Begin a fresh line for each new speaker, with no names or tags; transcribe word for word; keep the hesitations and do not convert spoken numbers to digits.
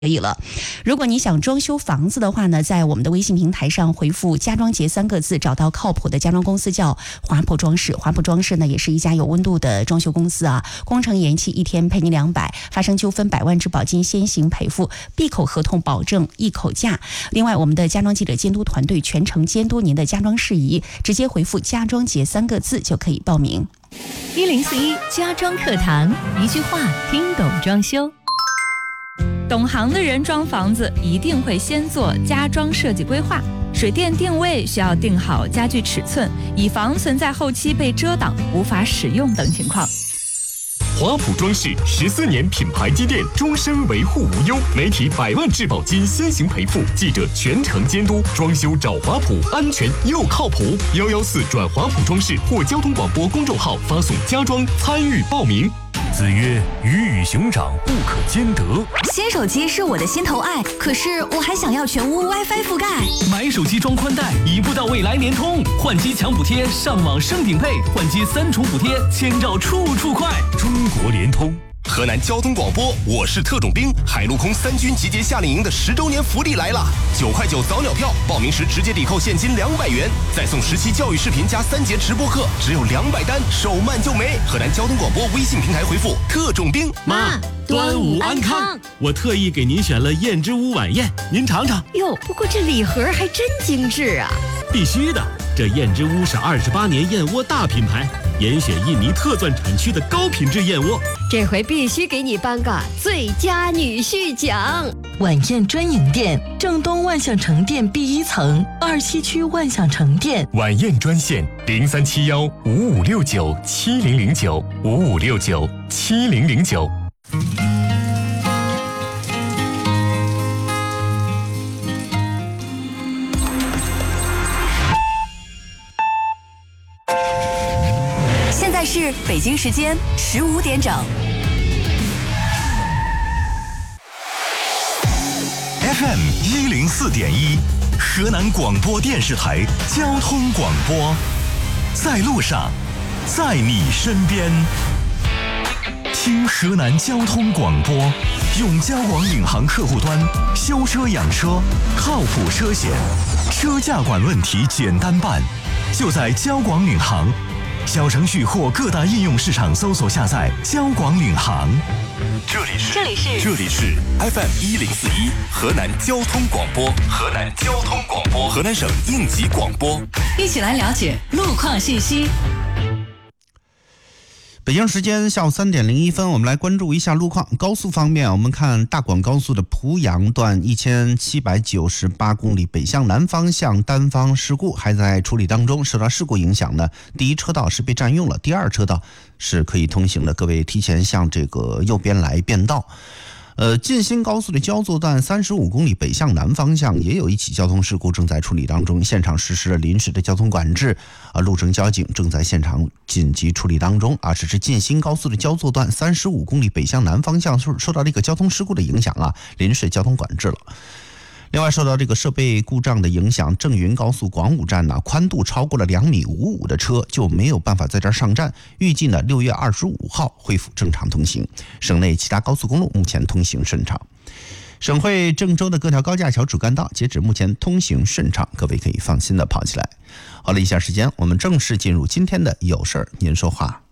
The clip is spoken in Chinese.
可以了。如果你想装修房子的话呢，在我们的微信平台上回复家装节三个字，找到靠谱的家装公司，叫华普装饰。华普装饰呢也是一家有温度的装修公司啊，工程延期一天赔你两百，发生纠纷百万质保金先行赔付，闭口合同保证一口价。另外我们的家装记者监督团队全程监督您的家装事宜，直接回复家装节三个字就可以报名。
一零四一家装课堂，一句话听懂装修。懂行的人装房子一定会先做家装设计规划，水电定位需要定好家具尺寸，以防存在后期被遮挡无法使用等情况。
华普装饰十四年品牌积淀，终身维护无忧，媒体百万质保金先行赔付，记者全程监督，装修找华普，安全又靠谱。幺幺四转华普装饰或交通广播公众号发送家装参与报名。
子曰：鱼与熊掌不可兼得。
新手机是我的心头爱，可是我还想要全屋 WiFi 覆盖。
买手机装宽带，一步到位来联通，换机抢补贴，上网升顶配，换机三重补贴，千兆处处快。中国联通。
河南交通广播，我是特种兵，海陆空三军集结夏令营的十周年福利来了！九块九早鸟票，报名时直接抵扣现金两百元，再送十期教育视频加三节直播课，只有两百单，手慢就没。河南交通广播微信平台回复特种兵。
妈，端午安康！我特意给您选了燕之屋晚宴，您尝尝。
哟，不过这礼盒还真精致啊！
必须的，这燕之屋是二十八年燕窝大品牌，严选印尼特钻产区的高品质燕窝。
这回必须给你颁个最佳女婿奖！
晚宴专营店，正东万象城店 B 一层，二西区万象城店。
晚宴专线零三七幺五五六九七零零九五五六九七零零九。
现在是北京时间十五点整。
F M 一零四点一，河南广播电视台交通广播，在路上，在你身边。听河南交通广播，用交广领航客户端修车养车，靠谱车险，车价管问题简单办，就在交广领航。小程序或各大应用市场搜索下载交广领航。 这里是
这里是
这里是 F M 一零四一河南交通广播，河南交通广播，河南省应急广播。
一起来了解路况信息。
北京时间下午三点零一分，我们来关注一下路况。高速方面，我们看大广高速的濮阳段一千七百九十八公里北向南方向单方事故还在处理当中，受到事故影响呢，第一车道是被占用了，第二车道是可以通行的，各位提前向这个右边来变道。呃，晋新高速的焦作段三十五公里北向南方向也有一起交通事故正在处理当中，现场实施了临时的交通管制，啊，路政交警正在现场紧急处理当中啊。这是晋新高速的焦作段三十五公里北向南方向受受到这个交通事故的影响啊，临时交通管制了。另外，受到这个设备故障的影响，郑云高速广武站呢，宽度超过了两米五五的车就没有办法在这儿上站。预计呢，六月二十五号恢复正常通行。省内其他高速公路目前通行顺畅。省会郑州的各条高架桥主干道截止目前通行顺畅，各位可以放心的跑起来。好了，以下时间我们正式进入今天的有事儿您说话。